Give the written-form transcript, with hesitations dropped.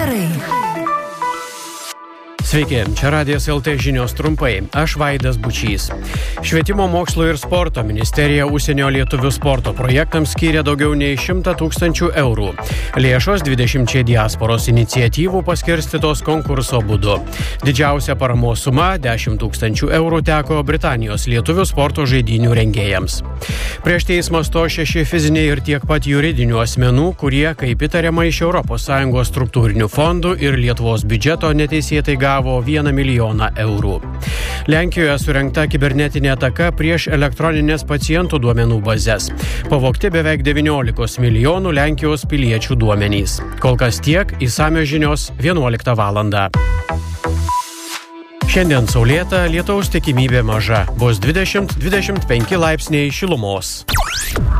Vakarai. Sveiki, čia Radijas LT žinios trumpai. Aš Vaidas Bučys. Švietimo, mokslo ir sporto ministerija užsienio lietuvių sporto projektams skyrė daugiau nei 100 000 eurų. Lėšos 20 diasporos iniciatyvų paskirstytos konkurso būdu. Didžiausia paramos suma 10 000 eurų teko Britanijos lietuvių sporto žaidynių rengėjams. Prieš teismą sto 6 fiziniai ir tiek pat juridinių asmenų, kurie, kaip įtariama, iš ES struktūrinių fondų ir Lietuvos biudžeto neteisėtai gavo 1 milijoną eurų. Lenkijoje surengta kibernetinė ataka prieš elektroninės pacientų duomenų bazes. Pavogti beveik 19 milijonų Lenkijos piliečių duomenys. Kol kas tiek, išsamios žinios 11 valandą. Šiandien saulėta, lietaus tikimybė maža. Bus 20-25 laipsniai šilumos.